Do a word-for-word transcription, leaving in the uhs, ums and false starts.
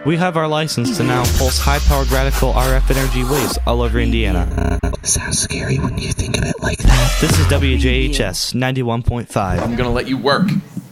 We have our license to now pulse high-powered radical R F energy waves all over Indiana. Sounds scary when you think of it like that. This is W J H S ninety-one point five. I'm gonna let you work.